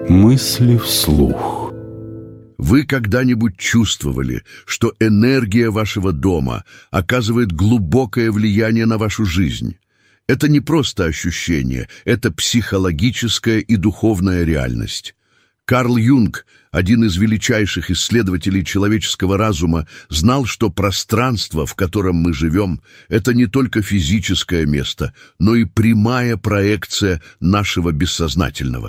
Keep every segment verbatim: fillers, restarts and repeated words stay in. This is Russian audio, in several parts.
Мысли вслух. Вы когда-нибудь чувствовали, что энергия вашего дома оказывает глубокое влияние на вашу жизнь? Это не просто ощущение, это психологическая и духовная реальность. Карл Юнг, один из величайших исследователей человеческого разума, знал, что пространство, в котором мы живем, это не только физическое место, но и прямая проекция нашего бессознательного.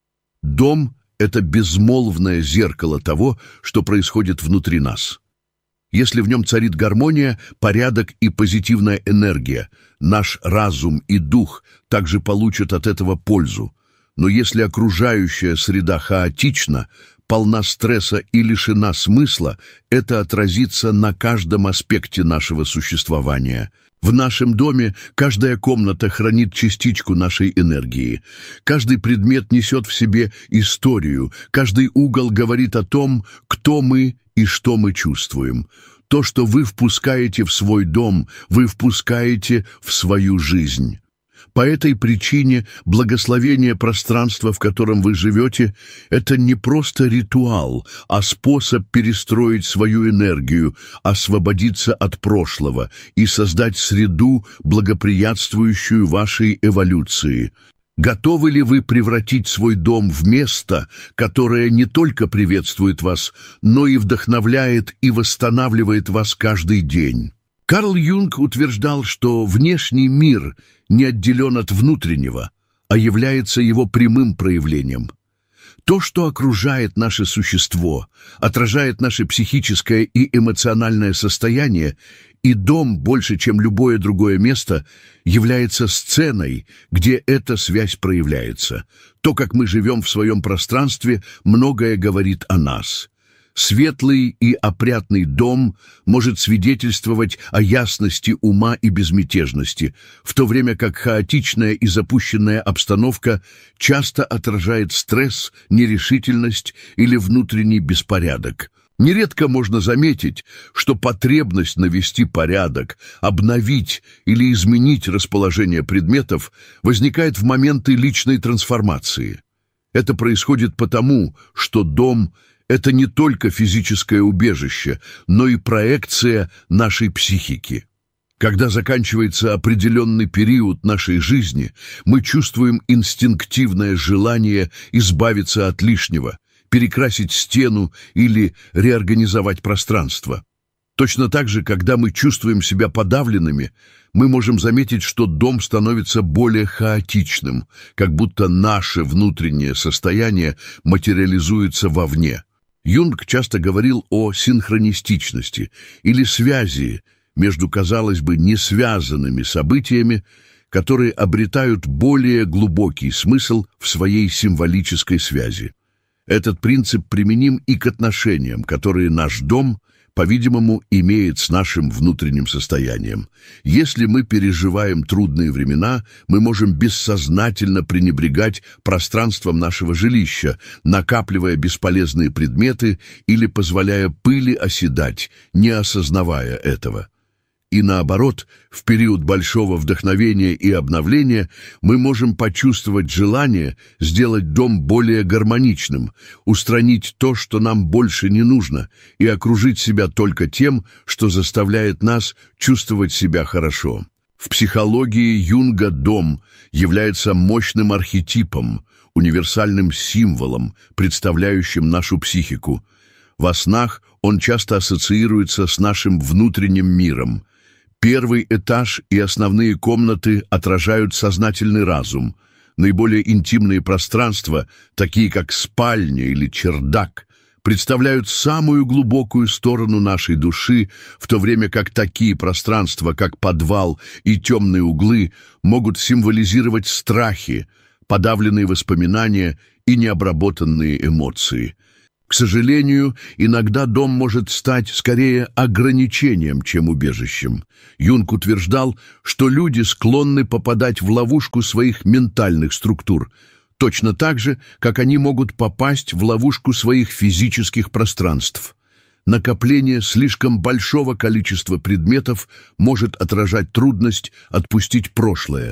Дом — это безмолвное зеркало того, что происходит внутри нас. Если в нем царит гармония, порядок и позитивная энергия, наш разум и дух также получат от этого пользу. Но если окружающая среда хаотична, полна стресса и лишена смысла, это отразится на каждом аспекте нашего существования. В нашем доме каждая комната хранит частичку нашей энергии. Каждый предмет несет в себе историю, каждый угол говорит о том, кто мы и что мы чувствуем. То, что вы впускаете в свой дом, вы впускаете в свою жизнь. По этой причине благословение пространства, в котором вы живете, это не просто ритуал, а способ перестроить свою энергию, освободиться от прошлого и создать среду, благоприятствующую вашей эволюции. Готовы ли вы превратить свой дом в место, которое не только приветствует вас, но и вдохновляет и восстанавливает вас каждый день? Карл Юнг утверждал, что внешний мир не отделен от внутреннего, а является его прямым проявлением. То, что окружает наше существо, отражает наше психическое и эмоциональное состояние, и дом, больше чем любое другое место, является сценой, где эта связь проявляется. То, как мы живем в своем пространстве, многое говорит о нас. Светлый и опрятный дом может свидетельствовать о ясности ума и безмятежности, в то время как хаотичная и запущенная обстановка часто отражает стресс, нерешительность или внутренний беспорядок. Нередко можно заметить, что потребность навести порядок, обновить или изменить расположение предметов возникает в моменты личной трансформации. Это происходит потому, что дом — это не только физическое убежище, но и проекция нашей психики. Когда заканчивается определенный период нашей жизни, мы чувствуем инстинктивное желание избавиться от лишнего, перекрасить стену или реорганизовать пространство. Точно так же, когда мы чувствуем себя подавленными, мы можем заметить, что дом становится более хаотичным, как будто наше внутреннее состояние материализуется вовне. Юнг часто говорил о синхронистичности или связи между, казалось бы, несвязанными событиями, которые обретают более глубокий смысл в своей символической связи. Этот принцип применим и к отношениям, которые наш дом, по-видимому, имеет с нашим внутренним состоянием. Если мы переживаем трудные времена, мы можем бессознательно пренебрегать пространством нашего жилища, накапливая бесполезные предметы или позволяя пыли оседать, не осознавая этого. И наоборот, в период большого вдохновения и обновления мы можем почувствовать желание сделать дом более гармоничным, устранить то, что нам больше не нужно, и окружить себя только тем, что заставляет нас чувствовать себя хорошо. В психологии Юнга дом является мощным архетипом, универсальным символом, представляющим нашу психику. Во снах он часто ассоциируется с нашим внутренним миром. Первый этаж и основные комнаты отражают сознательный разум. Наиболее интимные пространства, такие как спальня или чердак, представляют самую глубокую сторону нашей души, в то время как такие пространства, как подвал и темные углы, могут символизировать страхи, подавленные воспоминания и необработанные эмоции. К сожалению, иногда дом может стать скорее ограничением, чем убежищем. Юнг утверждал, что люди склонны попадать в ловушку своих ментальных структур, точно так же, как они могут попасть в ловушку своих физических пространств. Накопление слишком большого количества предметов может отражать трудность отпустить прошлое.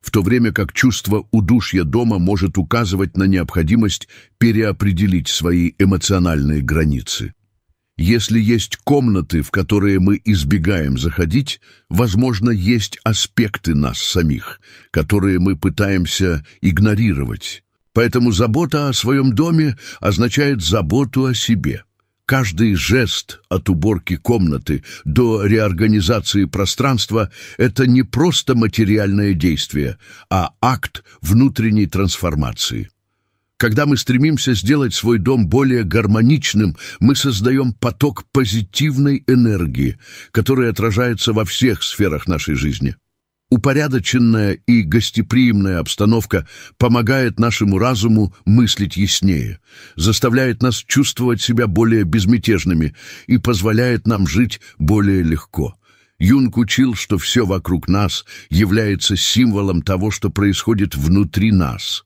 в то время как чувство удушья дома может указывать на необходимость переопределить свои эмоциональные границы. Если есть комнаты, в которые мы избегаем заходить, возможно, есть аспекты нас самих, которые мы пытаемся игнорировать. Поэтому забота о своем доме означает заботу о себе. Каждый жест от уборки комнаты до реорганизации пространства – это не просто материальное действие, а акт внутренней трансформации. Когда мы стремимся сделать свой дом более гармоничным, мы создаем поток позитивной энергии, который отражается во всех сферах нашей жизни. Упорядоченная и гостеприимная обстановка помогает нашему разуму мыслить яснее, заставляет нас чувствовать себя более безмятежными и позволяет нам жить более легко. Юнг учил, что все вокруг нас является символом того, что происходит внутри нас.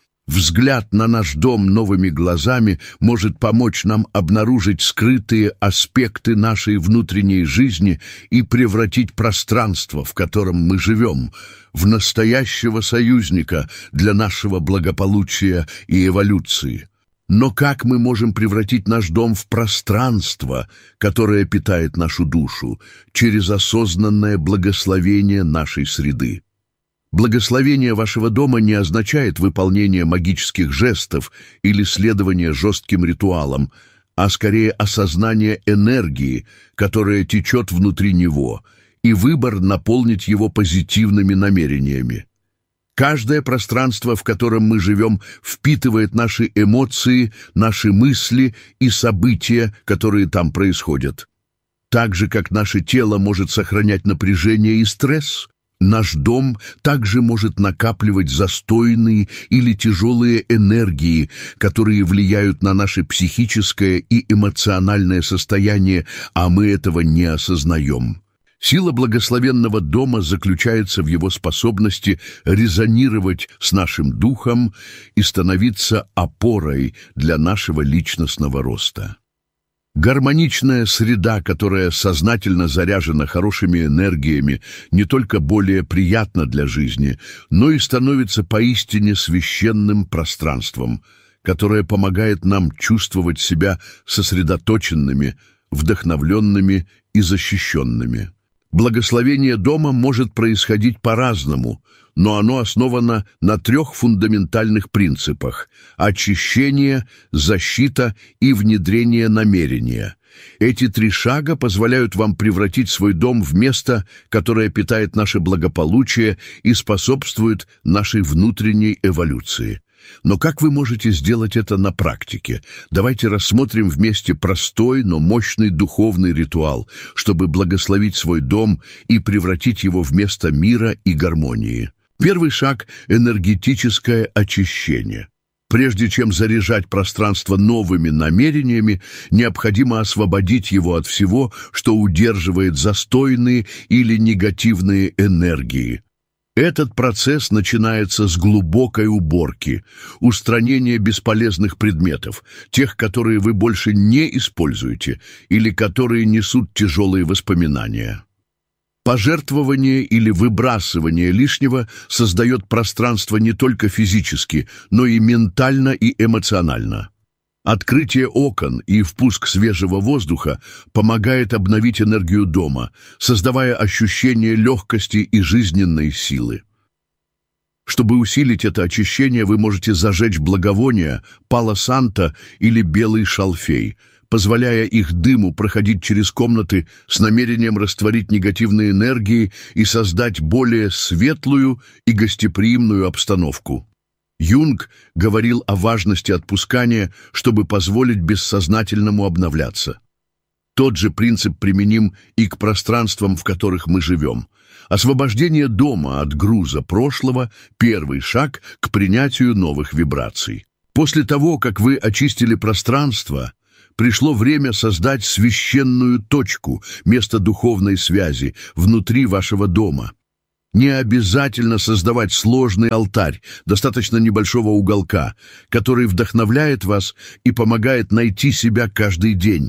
Взгляд на наш дом новыми глазами может помочь нам обнаружить скрытые аспекты нашей внутренней жизни и превратить пространство, в котором мы живем, в настоящего союзника для нашего благополучия и эволюции. Но как мы можем превратить наш дом в пространство, которое питает нашу душу, через осознанное благословение нашей среды? Благословение вашего дома не означает выполнение магических жестов или следование жестким ритуалам, а скорее осознание энергии, которая течет внутри него, и выбор наполнить его позитивными намерениями. Каждое пространство, в котором мы живем, впитывает наши эмоции, наши мысли и события, которые там происходят. Так же, как наше тело может сохранять напряжение и стресс, наш дом также может накапливать застойные или тяжелые энергии, которые влияют на наше психическое и эмоциональное состояние, а мы этого не осознаем. Сила благословенного дома заключается в его способности резонировать с нашим духом и становиться опорой для нашего личностного роста. Гармоничная среда, которая сознательно заряжена хорошими энергиями, не только более приятна для жизни, но и становится поистине священным пространством, которое помогает нам чувствовать себя сосредоточенными, вдохновленными и защищенными. Благословение дома может происходить по-разному, но оно основано на трех фундаментальных принципах – очищение, защита и внедрение намерения. Эти три шага позволяют вам превратить свой дом в место, которое питает наше благополучие и способствует нашей внутренней эволюции. Но как вы можете сделать это на практике? Давайте рассмотрим вместе простой, но мощный духовный ритуал, чтобы благословить свой дом и превратить его в место мира и гармонии. Первый шаг – энергетическое очищение. Прежде чем заряжать пространство новыми намерениями, необходимо освободить его от всего, что удерживает застойные или негативные энергии. Этот процесс начинается с глубокой уборки, устранения бесполезных предметов, тех, которые вы больше не используете или которые несут тяжелые воспоминания. Пожертвование или выбрасывание лишнего создает пространство не только физически, но и ментально и эмоционально. Открытие окон и впуск свежего воздуха помогает обновить энергию дома, создавая ощущение легкости и жизненной силы. Чтобы усилить это очищение, вы можете зажечь благовония, пало-санто или белый шалфей, позволяя их дыму проходить через комнаты с намерением растворить негативные энергии и создать более светлую и гостеприимную обстановку. Юнг говорил о важности отпускания, чтобы позволить бессознательному обновляться. Тот же принцип применим и к пространствам, в которых мы живем. Освобождение дома от груза прошлого – первый шаг к принятию новых вибраций. После того, как вы очистили пространство, пришло время создать священную точку, место духовной связи, внутри вашего дома. Не обязательно создавать сложный алтарь, достаточно небольшого уголка, который вдохновляет вас и помогает найти себя каждый день.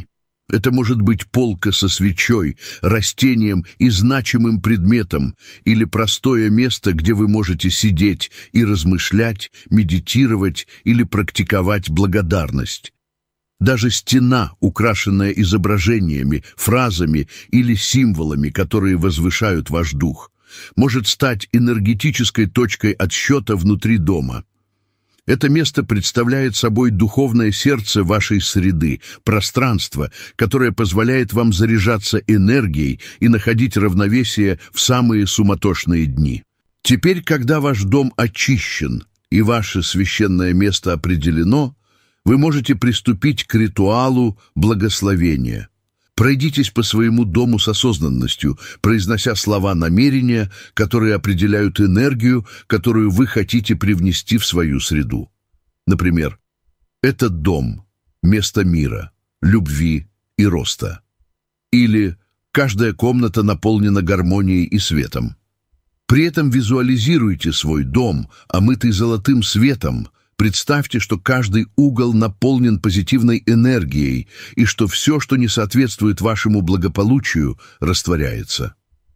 Это может быть полка со свечой, растением и значимым предметом, или простое место, где вы можете сидеть и размышлять, медитировать или практиковать благодарность. Даже стена, украшенная изображениями, фразами или символами, которые возвышают ваш дух, может стать энергетической точкой отсчета внутри дома. Это место представляет собой духовное сердце вашей среды, пространство, которое позволяет вам заряжаться энергией и находить равновесие в самые суматошные дни. Теперь, когда ваш дом очищен и ваше священное место определено, вы можете приступить к ритуалу благословения. Пройдитесь по своему дому с осознанностью, произнося слова намерения, которые определяют энергию, которую вы хотите привнести в свою среду. Например, «Этот дом – место мира, любви и роста». Или «Каждая комната наполнена гармонией и светом». При этом визуализируйте свой дом, омытый золотым светом. Представьте, что каждый угол наполнен позитивной энергией и что все, что не соответствует вашему благополучию, растворяется.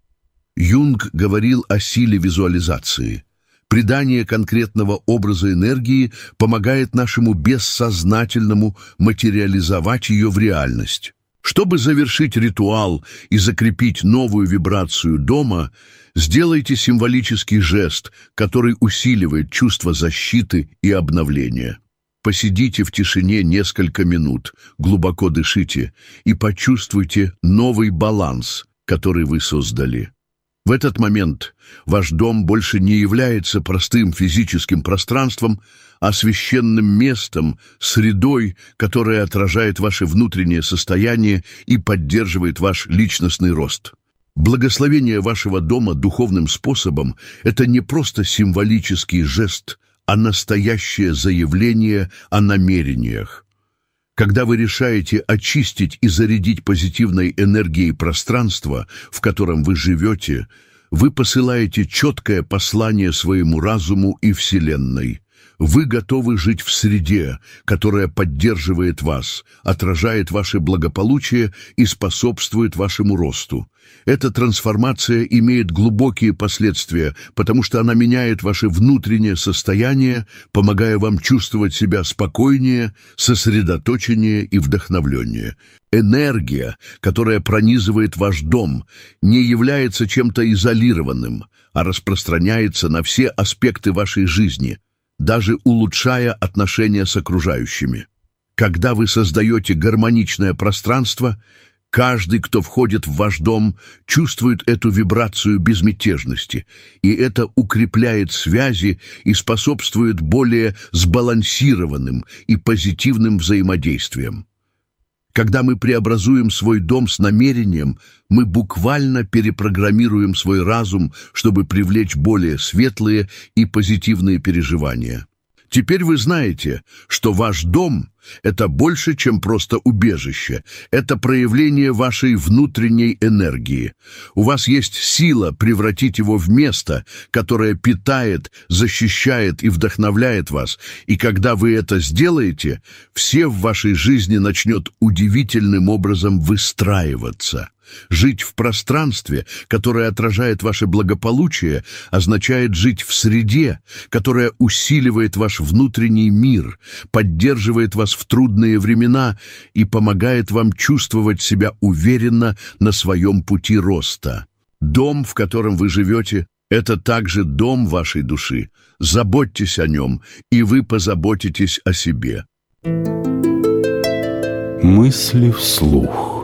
Юнг говорил о силе визуализации. Придание конкретного образа энергии помогает нашему бессознательному материализовать ее в реальность. Чтобы завершить ритуал и закрепить новую вибрацию дома, сделайте символический жест, который усиливает чувство защиты и обновления. Посидите в тишине несколько минут, глубоко дышите и почувствуйте новый баланс, который вы создали. В этот момент ваш дом больше не является простым физическим пространством, а священным местом, средой, которая отражает ваше внутреннее состояние и поддерживает ваш личностный рост. Благословение вашего дома духовным способом – это не просто символический жест, а настоящее заявление о намерениях. Когда вы решаете очистить и зарядить позитивной энергией пространство, в котором вы живете, вы посылаете четкое послание своему разуму и Вселенной. Вы готовы жить в среде, которая поддерживает вас, отражает ваше благополучие и способствует вашему росту. Эта трансформация имеет глубокие последствия, потому что она меняет ваше внутреннее состояние, помогая вам чувствовать себя спокойнее, сосредоточеннее и вдохновленнее. Энергия, которая пронизывает ваш дом, не является чем-то изолированным, а распространяется на все аспекты вашей жизни, даже улучшая отношения с окружающими. Когда вы создаете гармоничное пространство, каждый, кто входит в ваш дом, чувствует эту вибрацию безмятежности, и это укрепляет связи и способствует более сбалансированным и позитивным взаимодействиям. Когда мы преобразуем свой дом с намерением, мы буквально перепрограммируем свой разум, чтобы привлечь более светлые и позитивные переживания. Теперь вы знаете, что ваш дом – это больше, чем просто убежище. Это проявление вашей внутренней энергии. У вас есть сила превратить его в место, которое питает, защищает и вдохновляет вас. И когда вы это сделаете, все в вашей жизни начнет удивительным образом выстраиваться. Жить в пространстве, которое отражает ваше благополучие, означает жить в среде, которая усиливает ваш внутренний мир, поддерживает вас в трудные времена и помогает вам чувствовать себя уверенно на своем пути роста. Дом, в котором вы живете, это также дом вашей души. Заботьтесь о нем, и вы позаботитесь о себе. Мысли вслух.